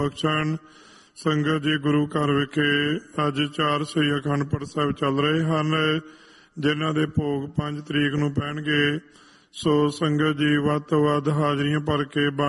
ਬਖਸ਼ਣ। ਸੰਗਤ ਜੀ, ਗੁਰੂ ਘਰ ਵਿਖੇ ਅੱਜ 4 ਸਹੀ ਅਖੰਡ ਪਾਠ ਸਾਹਿਬ ਚੱਲ ਰਹੇ ਹਨ, ਜਿਨ੍ਹਾਂ ਦੇ ਭੋਗ 5 ਤਰੀਕ ਨੂੰ ਪੈਣਗੇ। ਸੋ ਸੰਗਤ ਜੀ ਵੱਧ ਤੋਂ ਵੱਧ ਹਾਜ਼ਰੀਆਂ ਭਰ ਕੇ